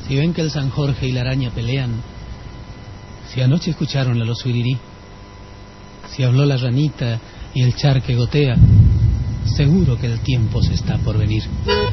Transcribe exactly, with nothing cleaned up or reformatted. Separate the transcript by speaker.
Speaker 1: Si ven que el San Jorge y la araña pelean, si anoche escucharon la losurirí, si habló la ranita y el charque gotea, seguro que el tiempo se está por venir.